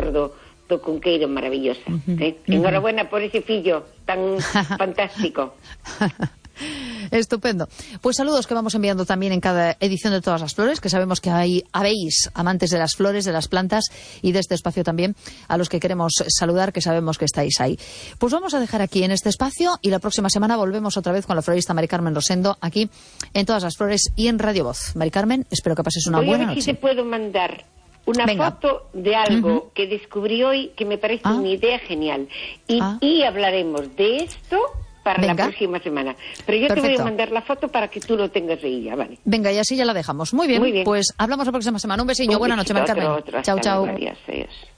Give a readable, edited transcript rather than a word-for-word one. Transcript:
flor do Cunqueiro maravillosa. Enhorabuena por ese fillo tan fantástico. Estupendo. Pues saludos que vamos enviando también en cada edición de Todas las Flores, que sabemos que habéis amantes de las flores, de las plantas y de este espacio también, a los que queremos saludar, que sabemos que estáis ahí. Pues vamos a dejar aquí en este espacio y la próxima semana volvemos otra vez con la florista Mari Carmen Rosendo aquí en Todas las Flores y en Radio Voz. Mari Carmen, espero que pases una buena noche. Si te puedo mandar una foto de algo que descubrí hoy que me parece una idea genial. Y hablaremos de esto para la próxima semana. Pero yo te voy a mandar la foto para que tú lo tengas ahí ya, ¿vale? Venga, y así ya la dejamos. Muy bien. Pues hablamos la próxima semana. Un besillo. Buena noche, Mari Carmen. Chao, chao. Adiós.